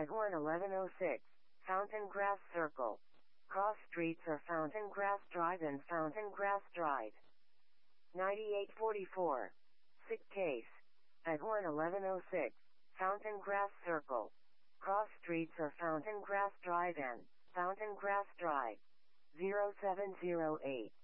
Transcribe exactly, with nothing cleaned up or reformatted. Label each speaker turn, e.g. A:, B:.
A: at one eleven oh six, Fountain Grass Circle. Cross streets are Fountain Grass Drive and Fountain Grass Drive. ninety-eight forty-four, Sick Case, at one eleven oh six, Fountain Grass Circle. Cross streets are Fountain Grass Drive and Fountain Grass Drive. zero seven zero eight.